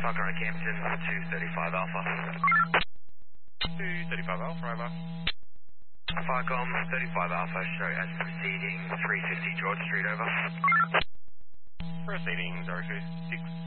Falcon on Campton, 235 Alpha. 235 Alpha, over. Falcon, 35 Alpha, show as proceeding, 350 George Street, over. Proceeding 026.